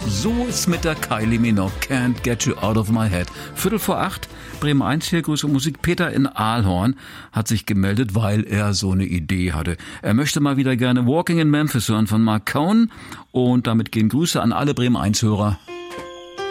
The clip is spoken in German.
So ist mit der Kylie Minogue, Can't Get You Out of My Head. 7:45, Bremen 1 hier, Grüße Musik. Peter in Aalhorn hat sich gemeldet, weil er so eine Idee hatte. Er möchte mal wieder gerne Walking in Memphis hören von Mark Cohn. Und damit gehen Grüße an alle Bremen 1 Hörer.